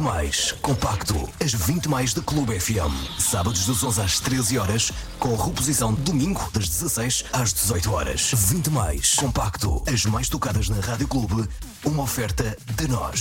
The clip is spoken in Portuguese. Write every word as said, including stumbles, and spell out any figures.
mais compacto. As vinte mais da Clube F M. Sábados das onze às treze horas, com reposição domingo das dezasseis às dezoito horas. vinte mais compacto. As mais tocadas na Rádio Clube. Uma oferta de nós.